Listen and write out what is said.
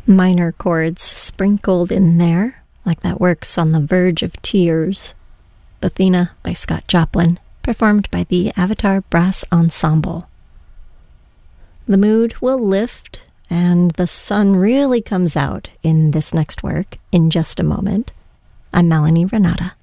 Minor chords sprinkled in there, like that works on the verge of tears. Athena by Scott Joplin, performed by the Avatar Brass Ensemble. The mood will lift, and the sun really comes out in this next work in just a moment. I'm Melanie Renata.